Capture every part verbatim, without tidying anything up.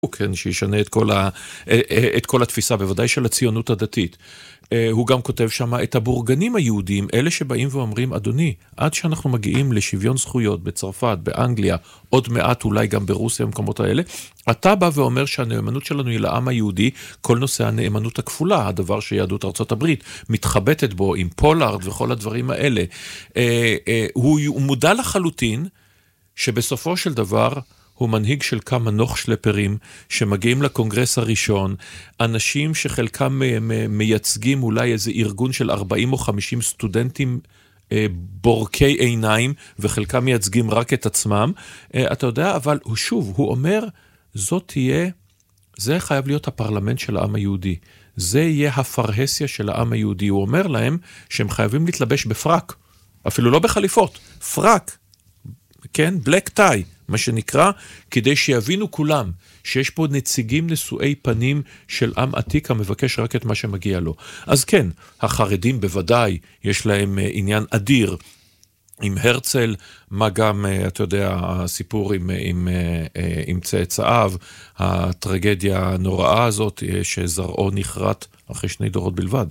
כן, שישנה את כל, ה, את כל התפיסה, בוודאי של הציונות הדתית. הוא גם כותב שמה את הבורגנים היהודים, אלה שבאים ואומרים, אדוני, עד שאנחנו מגיעים לשוויון זכויות בצרפת, באנגליה, עוד מעט אולי גם ברוסיה, במקומות האלה, אתה בא ואומר שהנאמנות שלנו היא לעם היהודי, כל נושא הנאמנות הכפולה, הדבר שיהדות ארצות הברית מתחבטת בו עם פולארד וכל הדברים האלה. הוא מודע לחלוטין שבסופו של דבר, הוא מנהיג של כמה נוח שלפרים שמגיעים לקונגרס הראשון, אנשים שחלקם מייצגים אולי איזה ארגון של ארבעים או חמישים סטודנטים בורקי עיניים, וחלקם מייצגים רק את עצמם, אתה יודע, אבל הוא שוב, הוא אומר, זאת תהיה, זה חייב להיות הפרלמנט של העם היהודי, זה יהיה הפרהסיה של העם היהודי, הוא אומר להם שהם חייבים להתלבש בפרק, אפילו לא בחליפות, פרק, כן, בלק טאי, מה שנקרא, כדי שיבינו כולם שיש פה נציגים נשואי פנים של עם עתיק המבקש רק את מה שמגיע לו. אז כן, החרדים בוודאי יש להם עניין אדיר עם הרצל, מה גם, אתה יודע, הסיפור עם, עם, עם צאצאיו, הטרגדיה הנוראה הזאת שזרעו נחרט אחרי שני דורות בלבד.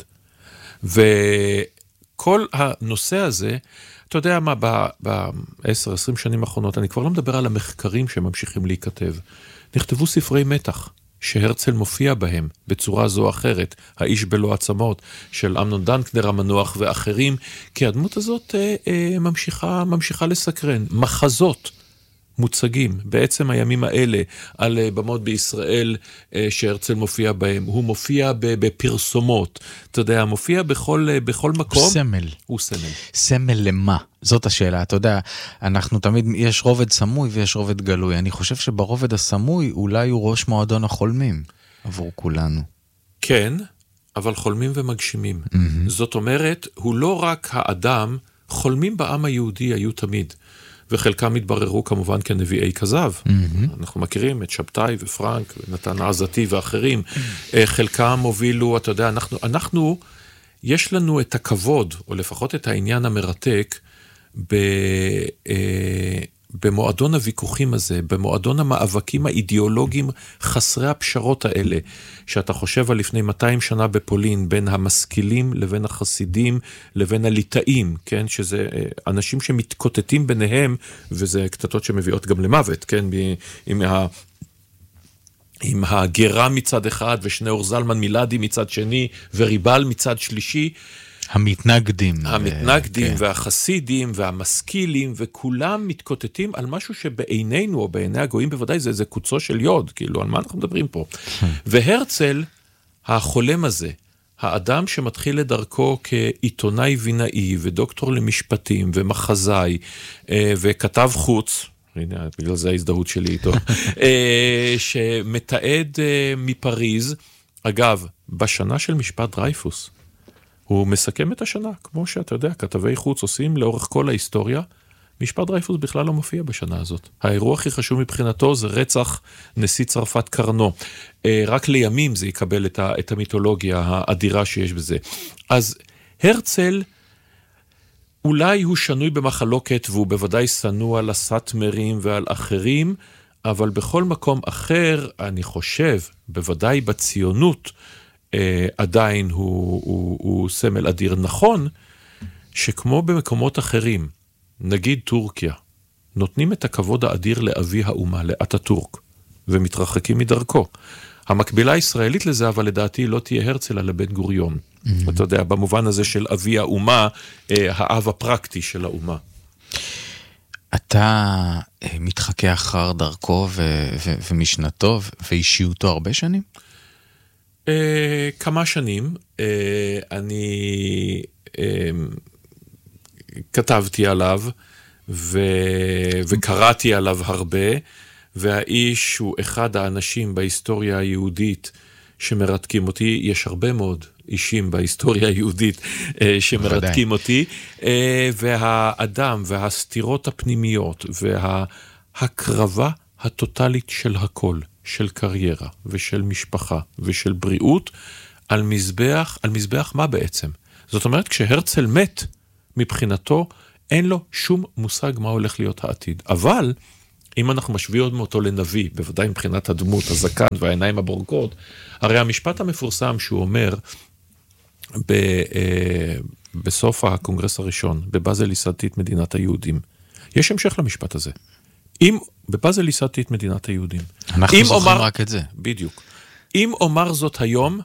וכל הנושא הזה, אתה יודע מה, ב-עשר עשרים שנים האחרונות, אני כבר לא מדבר על המחקרים שממשיכים להיכתב. נכתבו ספרי מתח, שהרצל מופיע בהם, בצורה זו או אחרת, האיש בלא עצמות, של אמנון דנקנר המנוח ואחרים, כי הדמות הזאת אה, אה, ממשיכה, ממשיכה לסקרן. מחזות מוצגים, בעצם הימים האלה, על במות בישראל שהרצל מופיע בהם, הוא מופיע בפרסומות, אתה יודע, מופיע בכל, בכל מקום. הוא סמל. הוא סמל. סמל למה? זאת השאלה, אתה יודע, אנחנו תמיד, יש רובד סמוי ויש רובד גלוי, אני חושב שברובד הסמוי אולי הוא ראש מועדון החולמים, עבור כולנו. כן, אבל חולמים ומגשימים. Mm-hmm. זאת אומרת, הוא לא רק האדם, חולמים בעם היהודי היו תמיד. וחלקם התבררו כמובן כנביאי כזב. Mm-hmm. אנחנו מכירים את שבתאי ופרנק, ונתן עזתי ואחרים. Mm-hmm. חלקם הובילו, אתה יודע, אנחנו, אנחנו, יש לנו את הכבוד, או לפחות את העניין המרתק, ב, במועדון הוויכוחים הזה, במועדון המאבקים האידיאולוגיים חסרי הפשרות האלה, שאתה חושב על לפני מאתיים שנה בפולין, בין המשכילים לבין החסידים, לבין הליטאים, כן? שזה אנשים שמתקוטטים ביניהם, וזה קטטות שמביאות גם למוות, כן? עם ה... עם הגרה מצד אחד, ושניאור זלמן מילדי מצד שני, וריבל מצד שלישי, המתנגדים. המתנגדים והחסידים והמשכילים, וכולם מתקוטטים על משהו שבעינינו, או בעיני הגויים בוודאי, זה איזה קוצו של יוד, כאילו, על מה אנחנו מדברים פה? והרצל, החולם הזה, האדם שמתחיל לדרכו כעיתונאי וינאי, ודוקטור למשפטים, ומחזאי, וכתב חוץ, הנה, בגלל זה ההזדהות שלי איתו, שמתעד מפריז, אגב, בשנה של משפט דרייפוס, הוא מסכם את השנה, כמו שאתה יודע, כתבי חוץ עושים לאורך כל ההיסטוריה, משפט דרייפוס בכלל לא מופיע בשנה הזאת. האירוע הכי חשוב מבחינתו זה רצח נשיא צרפת קרנו. רק לימים זה יקבל את, ה, את המיתולוגיה האדירה שיש בזה. אז הרצל, אולי הוא שנוי במחלוקת, והוא בוודאי שנוא על הסאטמרים ועל אחרים, אבל בכל מקום אחר, אני חושב, בוודאי בציונות, עדיין הוא, הוא, הוא סמל אדיר. נכון שכמו במקומות אחרים, נגיד טורקיה, נותנים את הכבוד האדיר לאבי האומה, לאטאטורק, ומתרחקים מדרכו. המקבילה הישראלית לזה, אבל לדעתי לא תהיה הרצל אלא בן גוריון. Mm-hmm. אתה יודע, במובן הזה של אבי האומה, האב הפרקטי של האומה. אתה מתחכה אחר דרכו ו- ו- ומשנתו ואישיותו הרבה שנים? Uh, כמה שנים, uh, אני uh, כתבתי עליו ו... וקראתי עליו הרבה, והאיש הוא אחד האנשים בהיסטוריה היהודית שמרתקים אותי. יש הרבה מאוד אישים בהיסטוריה היהודית uh, שמרתקים אותי, uh, והאדם והסתירות הפנימיות וההקרבה הטוטלית של הכל, של קריירה ושל משפחה ושל בריאות, על מזבח, על מזבח מה בעצם? זאת אומרת, כשהרצל מת, מבחינתו אין לו שום מושג מה הולך להיות העתיד. אבל אם אנחנו משווים אותו לנביא, בוודאי מבחינת הדמות, הזקן והעיניים הבורקות, הרי המשפט המפורסם שהוא אומר, ב, אה, בסוף הקונגרס הראשון, בבאזל ייסדתי את מדינת היהודים. יש המשך למשפט הזה. אם, בבאזל ייסדתי את מדינת היהודים. אנחנו זוכרים אומר, רק את זה. בדיוק. אם אומר זאת היום,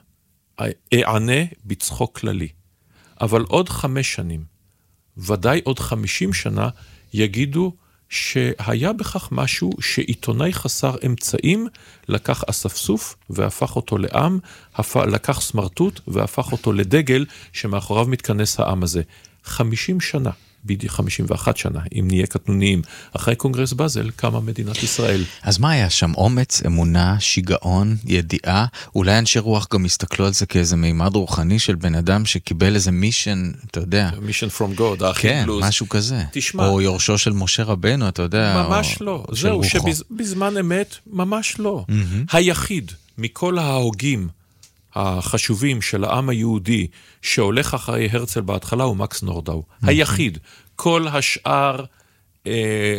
אענה בצחוק כללי. אבל עוד חמש שנים, ודאי עוד חמישים שנה, יגידו שהיה בכך משהו שעיתונאי חסר אמצעים, לקח אספסוף והפך אותו לעם, לקח סמרטוט והפך אותו לדגל שמאחוריו מתכנס העם הזה. חמישים שנה, בדיוק חמישים ואחת שנה, אם נהיה קטנוניים, אחרי קונגרס באזל קמה מדינת ישראל. אז מה היה שם? אומץ, אמונה, שיגעון, ידיעה? אולי אנשי רוח גם הסתכלו על זה כאיזה מימד רוחני של בן אדם שקיבל איזה מישן, אתה יודע. מישן from God, האחים כן, בלוז. משהו כזה. תשמע. או יורשו של משה רבנו, אתה יודע. ממש או, לא. או זהו, של רוחו. שבזמן אמת, ממש לא. Mm-hmm. היחיד מכל ההוגים החשובים של העם היהודי שהולך אחרי הרצל בהתחלה הוא מקס נורדאו. Mm-hmm. היחיד. כל השאר, אה,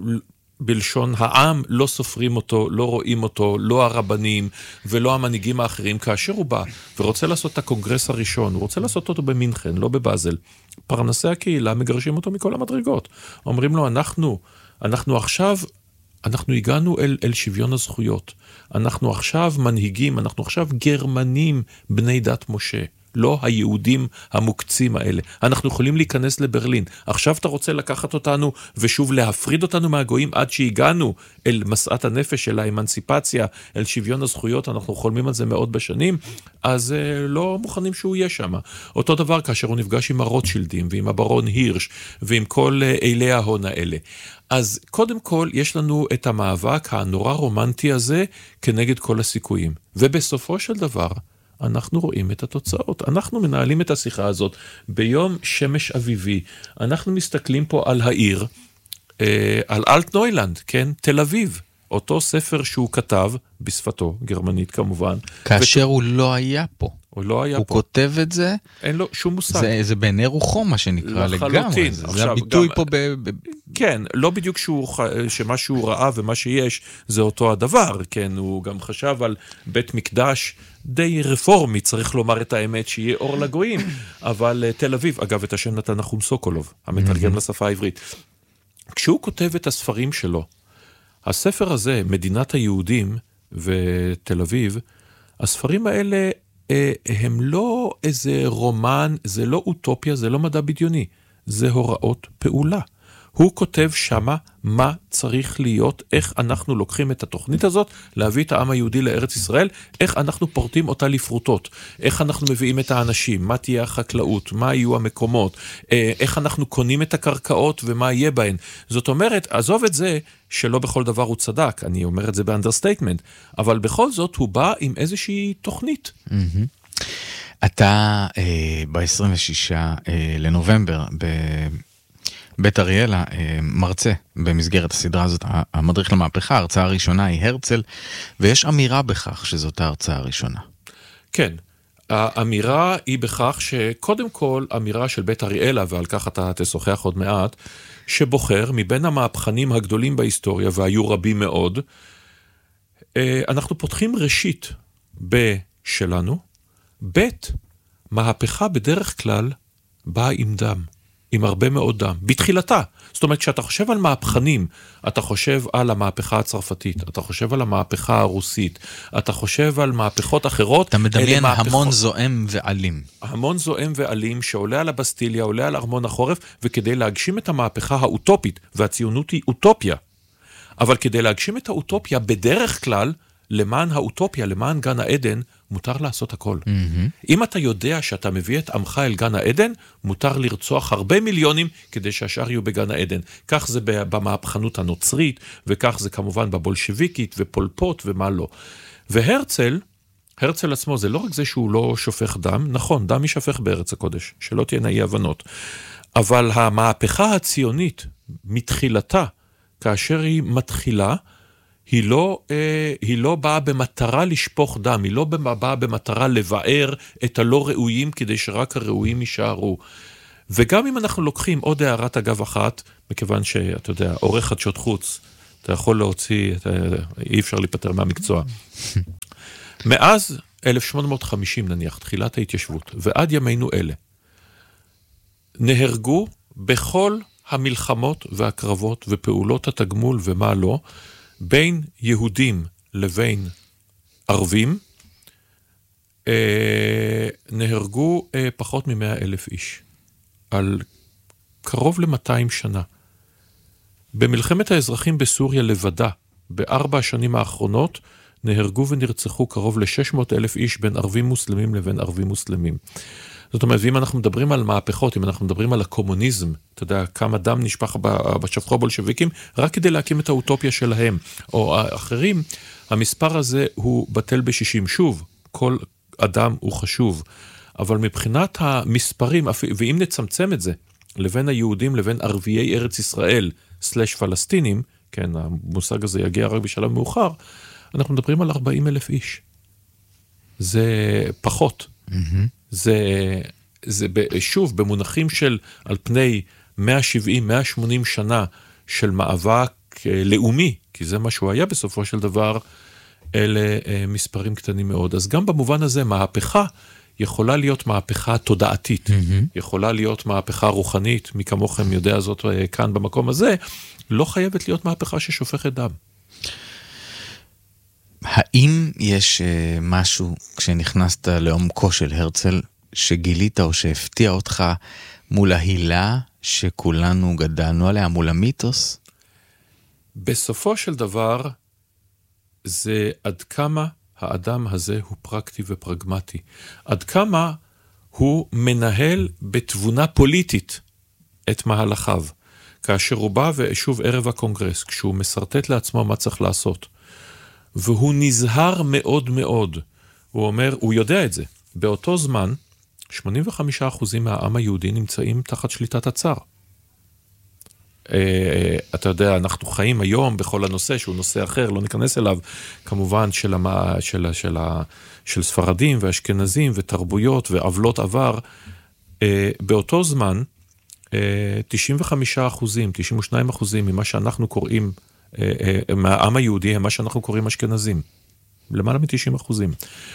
בלשון העם, לא סופרים אותו, לא רואים אותו, לא הרבנים ולא המנהיגים האחרים. כאשר הוא בא ורוצה לעשות את הקונגרס הראשון, הוא רוצה לעשות אותו במינכן, לא בבאזל. פרנסי הקהילה מגרשים אותו מכל המדרגות. אומרים לו, אנחנו, אנחנו עכשיו, אנחנו הגענו אל, אל שוויון הזכויות. אנחנו עכשיו מנהיגים, אנחנו עכשיו גרמנים בני דת משה. לא היהודים המוקצים האלה. אנחנו יכולים להיכנס לברלין. עכשיו אתה רוצה לקחת אותנו ושוב להפריד אותנו מהגויים עד שהגענו אל מסעת הנפש של האמנציפציה, אל שוויון הזכויות, אנחנו חולמים על זה מאוד בשנים, אז אה, לא מוכנים שהוא יהיה שם. אותו דבר כאשר הוא נפגש עם הרוטשילדים ועם הברון הירש ועם כל אה, אילי ההון האלה. אז קודם כל יש לנו את המאבק הנורא רומנטי הזה כנגד כל הסיכויים. ובסופו של דבר, אנחנו רואים את התוצאות. אנחנו מנהלים את השיחה הזאת ביום שמש אביבי. אנחנו מסתכלים פה על העיר, אה, על אלטנוילנד, כן? תל אביב. אותו ספר שהוא כתב, בשפתו, גרמנית כמובן. כאשר ות... הוא לא היה פה. הוא לא היה הוא פה. הוא כותב את זה. אין לו שום מושג. זה, זה בעיני רוחו מה שנקרא לגמרי. זה, זה הביטוי גם... פה ב... ב... כן, לא בדיוק שהוא, שמה שהוא ראה ומה שיש זה אותו הדבר, כן? הוא גם חשב על בית מקדש די רפורמי, צריך לומר את האמת, שיהיה אור לגויים, אבל תל אביב, אגב, את השם נתן נחום סוקולוב, המתרגם לשפה העברית. כשהוא כותב את הספרים שלו, הספר הזה, מדינת היהודים ותל אביב, הספרים האלה הם לא איזה רומן, זה לא אוטופיה, זה לא מדע בדיוני, זה הוראות פעולה. הוא כותב שמה מה צריך להיות, איך אנחנו לוקחים את התוכנית הזאת, להביא את העם היהודי לארץ ישראל, איך אנחנו פורטים אותה לפרוטות, איך אנחנו מביאים את האנשים, מה תהיה החקלאות, מה יהיו המקומות, איך אנחנו קונים את הקרקעות ומה יהיה בהן. זאת אומרת, עזוב את זה שלא בכל דבר הוא צדק, אני אומר את זה באנדרסטייטמנט, אבל בכל זאת הוא בא עם איזושהי תוכנית. אתה ב-עשרים ושישה לנובמבר, ב... בית אריאלה מרצה במסגרת הסדרה הזאת, המדריך למהפכה, ההרצאה הראשונה היא הרצל, ויש אמירה בכך שזאת ההרצאה הראשונה. כן, האמירה היא בכך שקודם כל אמירה של בית אריאלה, ועל כך אתה תשוחח עוד מעט, שבוחר מבין המהפכנים הגדולים בהיסטוריה, והיו רבים מאוד, אנחנו פותחים ראשית בשלנו, בית מהפכה בדרך כלל באה עם דם. עם הרבה מאוד דם, בתחילתה. זאת אומרת, כשאתה חושב על מהפכנים, אתה חושב על המהפכה הצרפתית, אתה חושב על המהפכה הרוסית, אתה חושב על מהפכות אחרות. אתה מדמיין המון זועם ועלים. המון זועם ועלים שעולה על הבסטיליה, עולה על ארמון החורף, וכדי להגשים את המהפכה האוטופית, והציונות היא אוטופיה. אבל כדי להגשים את האוטופיה, בדרך כלל, למען האוטופיה, למען גן העדן, מותר לעשות הכל. Mm-hmm. אם אתה יודע שאתה מביא את עמך אל גן העדן, מותר לרצוח הרבה מיליונים כדי שהשאר יהיו בגן העדן. כך זה במהפכנות הנוצרית, וכך זה כמובן בבולשוויקית ופולפות ומה לא. והרצל, הרצל עצמו, זה לא רק זה שהוא לא שופך דם, נכון, דם ישפך בארץ הקודש, שלא תהיינה אי הבנות. אבל המהפכה הציונית, מתחילתה, כאשר היא מתחילה, היא לא, אה, היא לא באה במטרה לשפוך דם, היא לא באה במטרה לבאר את הלא ראויים כדי שרק הראויים יישארו. וגם אם אנחנו לוקחים עוד הערת אגב אחת, מכיוון שאתה יודע, עורך חדשות חוץ, אתה יכול להוציא, אתה, אי אפשר להיפטר מהמקצוע. מאז אלף שמונה מאות וחמישים נניח, תחילת ההתיישבות, ועד ימינו אלה, נהרגו בכל המלחמות והקרבות ופעולות התגמול ומה לא, בין יהודים לבין ערבים, אה, נהרגו אה, פחות ממאה אלף איש, על קרוב למאתיים שנה. במלחמת האזרחים בסוריה לבדה, בארבע השנים האחרונות, נהרגו ונרצחו קרוב ל-שש מאות אלף איש בין ערבים מוסלמים לבין ערבים מוסלמים. זאת אומרת, ואם אנחנו מדברים על מהפכות, אם אנחנו מדברים על הקומוניזם, אתה יודע, כמה דם נשפך בשפכו הבולשביקים, רק כדי להקים את האוטופיה שלהם, או האחרים, המספר הזה הוא בטל בשישים. שוב, כל אדם הוא חשוב, אבל מבחינת המספרים, ואם נצמצם את זה, לבין היהודים, לבין ערביי ארץ ישראל, סלש פלסטינים, כן, המושג הזה יגיע רק בשלב מאוחר, אנחנו מדברים על ארבעים אלף איש. זה פחות. Mm-hmm. זה, זה שוב, במונחים של על פני מאה שבעים מאה שמונים שנה של מאבק לאומי, כי זה מה שהוא היה בסופו של דבר, אלה מספרים קטנים מאוד. אז גם במובן הזה, מהפכה יכולה להיות מהפכה תודעתית, mm-hmm. יכולה להיות מהפכה רוחנית, מי כמוכם יודע זאת כאן במקום הזה, לא חייבת להיות מהפכה ששופכת דם. האם יש משהו, כשנכנסת לעומקו של הרצל, שגילית או שהפתיע אותך מול ההילה שכולנו גדלנו עליה, מול המיתוס? בסופו של דבר, זה עד כמה האדם הזה הוא פרקטי ופרגמטי. עד כמה הוא מנהל בתבונה פוליטית את מהלכיו. כאשר הוא בא ושוב ערב הקונגרס, כשהוא מסרטט לעצמו מה צריך לעשות, והוא נזהר מאוד מאוד. הוא אומר, הוא יודע את זה. באותו זמן, שמונים וחמישה אחוז מהעם היהודי נמצאים תחת שליטת הצאר. אתה יודע, אנחנו חיים היום בכל הנושא, שהוא נושא אחר, לא ניכנס אליו, כמובן של, המה, של, של, של ספרדים ואשכנזים ותרבויות ועבלות עבר. באותו זמן, תשעים וחמישה אחוזים, תשעים ושניים אחוזים ממה שאנחנו קוראים, מהעם היהודי, הם מה שאנחנו קוראים אשכנזים. למעלה מ-תשעים אחוזים.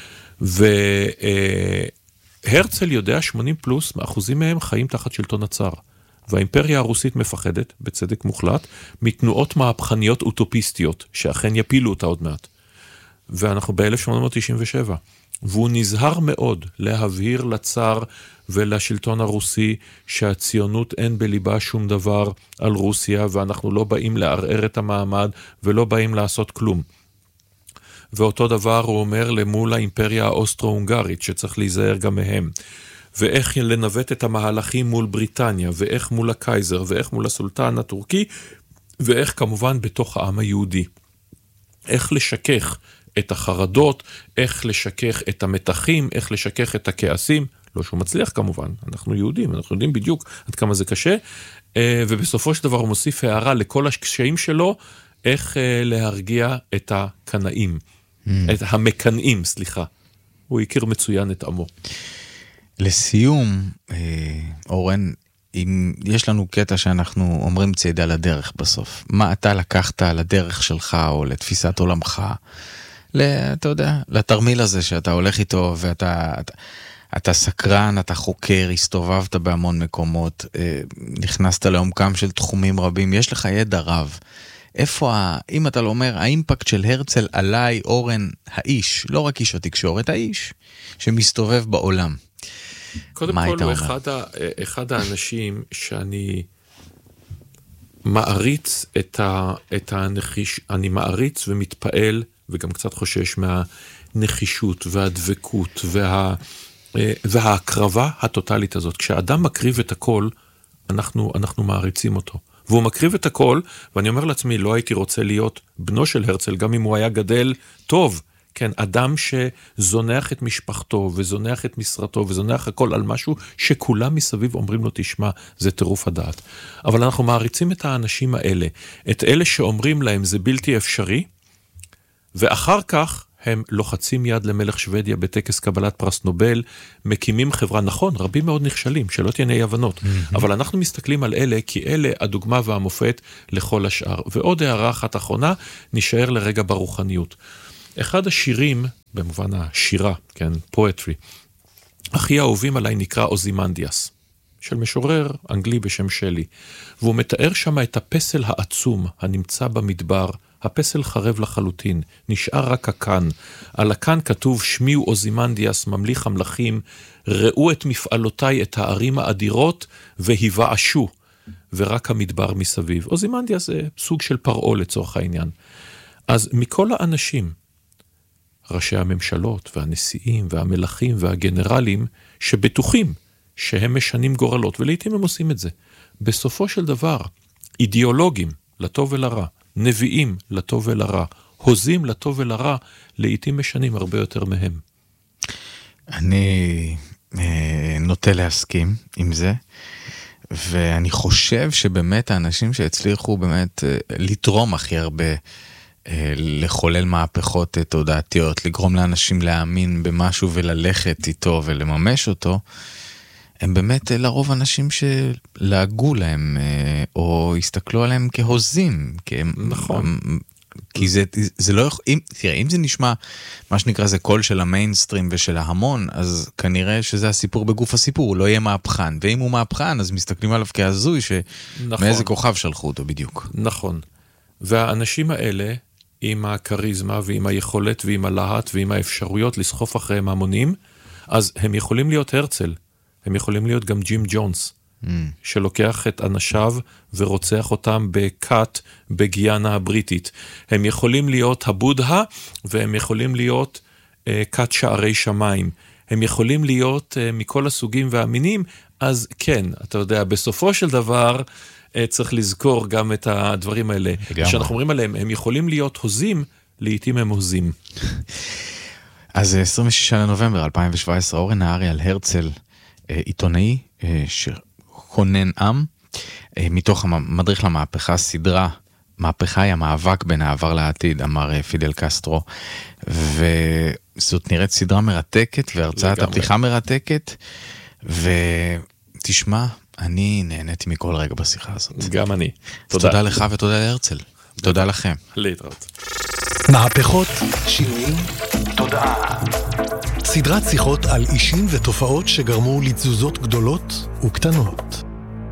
והרצל יודע, שמונים פלוס אחוזים מהם חיים תחת שלטון הצאר. והאימפריה הרוסית מפחדת, בצדק מוחלט, מתנועות מהפכניות אוטופיסטיות, שאכן יפילו אותה עוד מעט. ואנחנו ב-אלף שמונה מאות תשעים ושבע. והוא נזהר מאוד להבהיר לצאר ולשלטון הרוסי שהציונות אין בליבה שום דבר על רוסיה, ואנחנו לא באים לערער את המעמד ולא באים לעשות כלום. ואותו דבר הוא אומר למול האימפריה האוסטרו-הונגרית, שצריך להיזהר גם מהם. ואיך לנווט את המהלכים מול בריטניה, ואיך מול הקייזר, ואיך מול הסולטן הטורקי, ואיך כמובן בתוך העם היהודי. איך לשכך את החרדות, איך לשכך את המתחים, איך לשכך את הכעסים, לא שהוא מצליח כמובן, אנחנו יהודים, אנחנו יודעים בדיוק עד כמה זה קשה, ובסופו של דבר הוא מוסיף הערה לכל הקשיים שלו, איך להרגיע את הקנאים, mm. את המקנאים, סליחה. הוא הכיר מצוין את עמו. לסיום, אורן, אם יש לנו קטע שאנחנו אומרים צעידה לדרך בסוף, מה אתה לקחת לדרך שלך או לתפיסת עולמך, אתה יודע, לתרמיל הזה שאתה הולך איתו ואתה אתה, אתה סקרן, אתה חוקר, הסתובבת בהמון מקומות, נכנסת לעומקם של תחומים רבים, יש לך ידע רב. איפה, אם אתה לא אומר, האימפקט של הרצל עליי, אורן, האיש, לא רק איש התקשורת, האיש שמסתובב בעולם. קודם כל הוא אחד, ה, אחד האנשים שאני מעריץ את, ה, את הנחיש, אני מעריץ ומתפעל וגם קצת חושש מהנחישות והדבקות וה, וההקרבה הטוטלית הזאת. כשאדם מקריב את הכל, אנחנו, אנחנו מעריצים אותו. והוא מקריב את הכל, ואני אומר לעצמי, לא הייתי רוצה להיות בנו של הרצל, גם אם הוא היה גדל טוב, כן, אדם שזונח את משפחתו, וזונח את משרתו, וזונח הכל על משהו שכולם מסביב אומרים לו, תשמע, זה טירוף הדעת. אבל אנחנו מעריצים את האנשים האלה, את אלה שאומרים להם, זה בלתי אפשרי, ואחר כך הם לוחצים יד למלך שוודיה בטקס קבלת פרס נובל, מקימים חברה, נכון, רבים מאוד נכשלים, שלא תהיה אי הבנות, mm-hmm. אבל אנחנו מסתכלים על אלה, כי אלה הדוגמה והמופת לכל השאר. ועוד הערה אחת אחרונה, נשאר לרגע ברוחניות. אחד השירים, במובן השירה, כן, פואטרי, הכי האהובים עליי נקרא אוזימנדיאס, של משורר אנגלי בשם שלי, והוא מתאר שם את הפסל העצום הנמצא במדבר, הפסל חרב לחלוטין, נשאר רק הכאן. על הכאן כתוב, שמיעו אוזימנדיאס, ממליך המלכים, ראו את מפעלותיי, את הערים האדירות, והיוועשו, ורק המדבר מסביב. אוזימנדיאס זה סוג של פרעה לצורך העניין. אז מכל האנשים, ראשי הממשלות והנשיאים והמלכים והגנרלים, שבטוחים שהם משנים גורלות, ולעיתים הם עושים את זה. בסופו של דבר, אידיאולוגים לטוב ולרע, נביאים לטוב ולרע, הוזים לטוב ולרע, לעיתים משנים הרבה יותר מהם. אני אה, נוטה להסכים עם זה, ואני חושב שבאמת האנשים שהצליחו באמת אה, לתרום הכי הרבה, אה, לחולל מהפכות תודעתיות, לגרום לאנשים להאמין במשהו וללכת איתו ולממש אותו, הם באמת לרוב אנשים שלהגו להם, או הסתכלו עליהם כהוזים. נכון. כי זה, זה לא יכול, אם, תראה, אם זה נשמע, מה שנקרא זה קול של המיינסטרים ושל ההמון, אז כנראה שזה הסיפור בגוף הסיפור, הוא לא יהיה מהפכן. ואם הוא מהפכן, אז מסתכלים עליו כהזוי, שמאיזה נכון. כוכב שלחו אותו בדיוק. נכון. והאנשים האלה, עם הקריזמה ועם היכולת ועם הלהט ועם האפשרויות לסחוף אחריהם המונים, אז הם יכולים להיות הרצל. הם יכולים להיות גם ג'ים ג'ונס, mm. שלוקח את אנשיו ורוצח אותם בקאט בגיאנה הבריטית. הם יכולים להיות הבודה, והם יכולים להיות אה, קאט שערי שמיים. הם יכולים להיות אה, מכל הסוגים והמינים, אז כן, אתה יודע, בסופו של דבר אה, צריך לזכור גם את הדברים האלה. כשאנחנו אומרים עליהם, הם יכולים להיות הוזים, לעתים הם הוזים. אז עשרים ושישה לנובמבר אלפיים שבע עשרה, אורן נהרי על הרצל, עיתונאי שכונן עם, מתוך המדריך למהפכה, סדרה, מהפכה היא המאבק בין העבר לעתיד, אמר פידל קסטרו, וזאת נראית סדרה מרתקת, והרצאת הפתיחה מרתקת, ותשמע, אני נהניתי מכל רגע בשיחה הזאת. גם אני. תודה. תודה לך ותודה להרצל. תודה לכם. להתראות. מהפכות, שינויים, תודעה. סדרת שיחות על אישים ותופעות שגרמו לתזוזות גדולות וקטנות.